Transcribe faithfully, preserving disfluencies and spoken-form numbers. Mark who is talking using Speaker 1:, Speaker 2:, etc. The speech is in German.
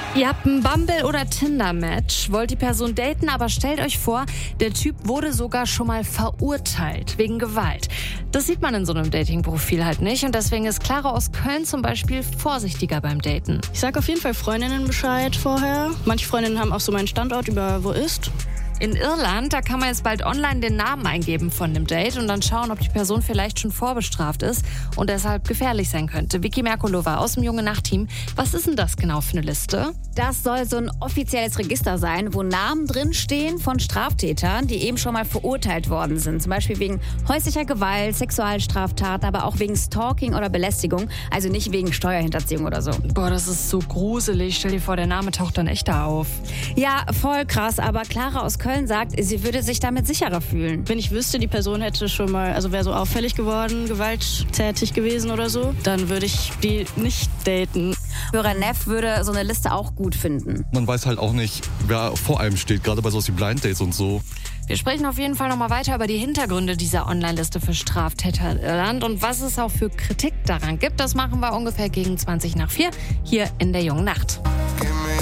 Speaker 1: Ihr habt ein Bumble- oder Tinder-Match, wollt die Person daten, aber stellt euch vor, der Typ wurde sogar schon mal verurteilt wegen Gewalt. Das sieht man in so einem Dating-Profil halt nicht und deswegen ist Clara aus Köln zum Beispiel vorsichtiger beim Daten.
Speaker 2: Ich sag auf jeden Fall Freundinnen Bescheid vorher. Manche Freundinnen haben auch so meinen Standort über wo ist.
Speaker 1: In Irland, da kann man jetzt bald online den Namen eingeben von dem Date und dann schauen, ob die Person vielleicht schon vorbestraft ist und deshalb gefährlich sein könnte. Vicky Merkulova aus dem Junge-Nacht-Team. Was ist denn das genau für eine Liste?
Speaker 3: Das soll so ein offizielles Register sein, wo Namen drinstehen von Straftätern, die eben schon mal verurteilt worden sind. Zum Beispiel wegen häuslicher Gewalt, Sexualstraftaten, aber auch wegen Stalking oder Belästigung. Also nicht wegen Steuerhinterziehung oder so.
Speaker 1: Boah, das ist so gruselig. Stell dir vor, der Name taucht dann echt da auf.
Speaker 3: Ja, voll krass. Aber Clara aus Köln sagt, sie würde sich damit sicherer fühlen.
Speaker 2: Wenn ich wüsste, die Person hätte schon mal, also wäre so auffällig geworden, gewalttätig gewesen oder so, dann würde ich die nicht daten.
Speaker 3: Hörer Neff würde so eine Liste auch gut finden.
Speaker 4: Man weiß halt auch nicht, wer vor einem steht, gerade bei sowas wie Blind Dates und so.
Speaker 1: Wir sprechen auf jeden Fall nochmal weiter über die Hintergründe dieser Online-Liste für Straftäter in Irland und was es auch für Kritik daran gibt. Das machen wir ungefähr gegen zwanzig nach vier hier in der Jungen Nacht.